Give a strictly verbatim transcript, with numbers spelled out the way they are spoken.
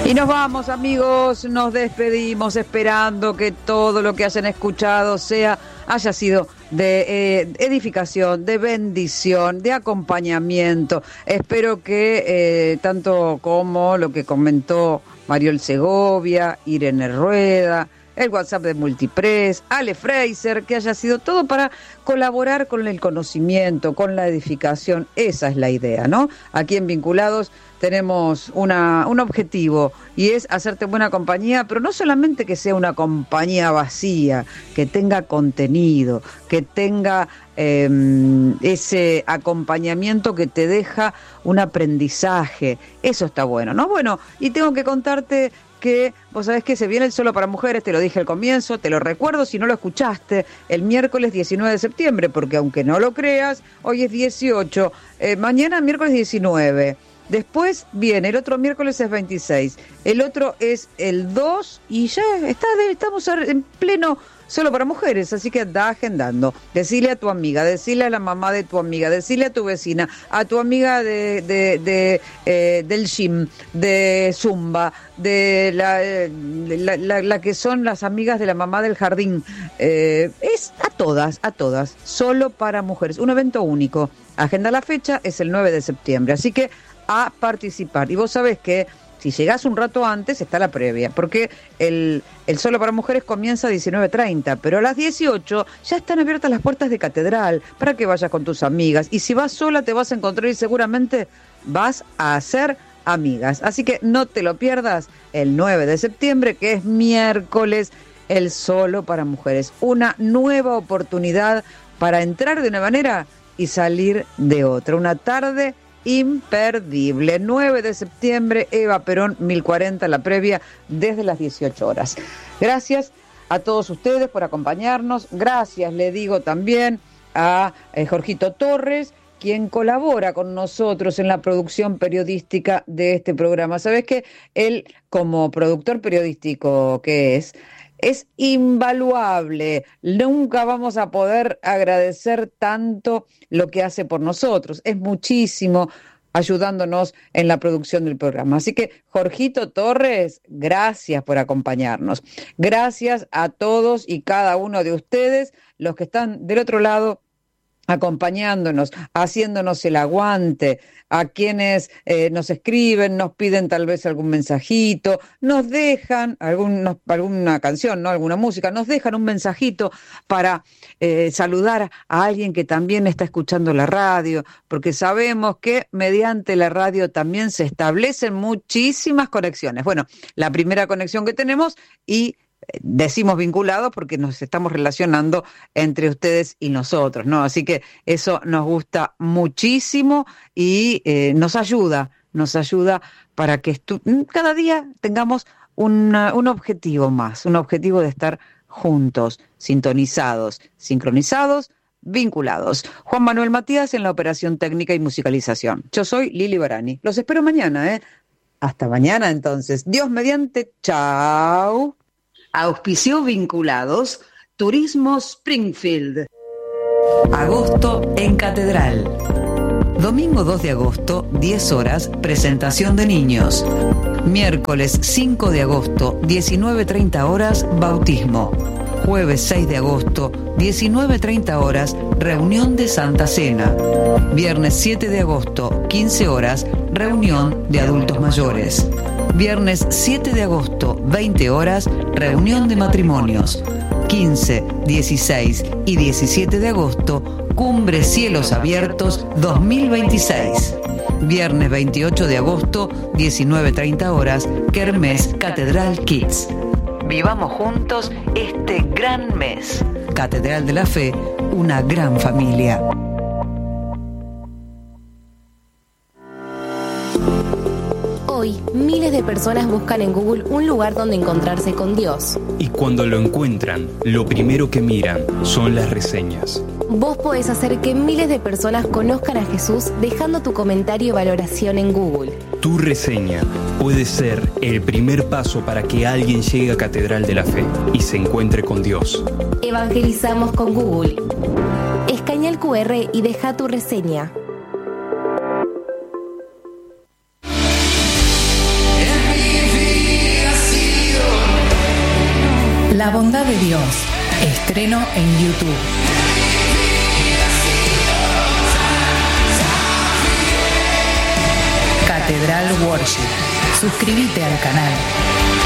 Y nos vamos, amigos, nos despedimos esperando que todo lo que hayan escuchado sea, haya sido de eh, edificación, de bendición, de acompañamiento. Espero que eh, tanto como lo que comentó Mariol Segovia, Irene Rueda, el WhatsApp de Multipress, Ale Fraser, que haya sido todo para colaborar con el conocimiento, con la edificación. Esa es la idea, ¿no? Aquí en Vinculados tenemos una, un objetivo y es hacerte buena compañía, pero no solamente que sea una compañía vacía, que tenga contenido, que tenga eh, ese acompañamiento que te deja un aprendizaje. Eso está bueno, ¿no? Bueno, y tengo que contarte que vos sabés que se viene el Solo para Mujeres, te lo dije al comienzo, te lo recuerdo si no lo escuchaste, el miércoles diecinueve de septiembre, porque aunque no lo creas, hoy es dieciocho, eh, mañana miércoles diecinueve. Después viene, el otro miércoles es veintiséis, el otro es el dos y ya está, estamos en pleno Solo para Mujeres, así que anda agendando. Decile a tu amiga, decile a la mamá de tu amiga, decile a tu vecina, a tu amiga de, de, de eh, del gym, de Zumba, de la, la, la, la que son las amigas de la mamá del jardín. Eh, es a todas, a todas, Solo para Mujeres, un evento único. Agenda la fecha, es el nueve de septiembre, así que a participar. Y vos sabés que si llegás un rato antes está la previa, porque el, el Solo para Mujeres comienza a diecinueve treinta, pero a las dieciocho ya están abiertas las puertas de Catedral para que vayas con tus amigas. Y si vas sola te vas a encontrar y seguramente vas a hacer amigas. Así que no te lo pierdas el nueve de septiembre, que es miércoles, el Solo para Mujeres. Una nueva oportunidad para entrar de una manera y salir de otra. Una tarde imperdible. nueve de septiembre, Eva Perón, mil cuarenta, la previa, desde las dieciocho horas. Gracias a todos ustedes por acompañarnos. Gracias, le digo también a eh, Jorgito Torres, quien colabora con nosotros en la producción periodística de este programa. ¿Sabés que él, como productor periodístico que es, es invaluable? Nunca vamos a poder agradecer tanto lo que hace por nosotros. Es muchísimo ayudándonos en la producción del programa. Así que, Jorgito Torres, gracias por acompañarnos. Gracias a todos y cada uno de ustedes, los que están del otro lado, acompañándonos, haciéndonos el aguante, a quienes eh, nos escriben, nos piden tal vez algún mensajito, nos dejan algún, alguna canción, ¿no? Alguna música, nos dejan un mensajito para eh, saludar a alguien que también está escuchando la radio, porque sabemos que mediante la radio también se establecen muchísimas conexiones. Bueno, la primera conexión que tenemos, y decimos vinculados porque nos estamos relacionando entre ustedes y nosotros, ¿no? Así que eso nos gusta muchísimo y eh, nos ayuda, nos ayuda para que estu- cada día tengamos una, un objetivo más, un objetivo de estar juntos, sintonizados, sincronizados, vinculados. Juan Manuel Matías en la operación técnica y musicalización. Yo soy Lili Barani. Los espero mañana, ¿eh? Hasta mañana entonces. Dios mediante. Chao. Auspició Vinculados, Turismo Springfield. Agosto en Catedral. Domingo dos de agosto, diez horas, presentación de niños. Miércoles cinco de agosto, diecinueve treinta horas, bautismo. Jueves seis de agosto, diecinueve treinta horas, reunión de Santa Cena. Viernes siete de agosto, quince horas, reunión de adultos mayores. Viernes siete de agosto, veinte horas, reunión de matrimonios. quince, dieciséis y diecisiete de agosto, Cumbre Cielos Abiertos dos mil veintiséis. Viernes veintiocho de agosto, diecinueve treinta horas, Kermés Catedral Kids. Vivamos juntos este gran mes. Catedral de la Fe, una gran familia. Hoy, miles de personas buscan en Google un lugar donde encontrarse con Dios. Y cuando lo encuentran, lo primero que miran son las reseñas. Vos podés hacer que miles de personas conozcan a Jesús dejando tu comentario y valoración en Google. Tu reseña puede ser el primer paso para que alguien llegue a Catedral de la Fe y se encuentre con Dios. Evangelizamos con Google. Escanea el cu erre y deja tu reseña. En mi vida La bondad de Dios. Estreno en YouTube. Catedral Worship. Suscríbete al canal.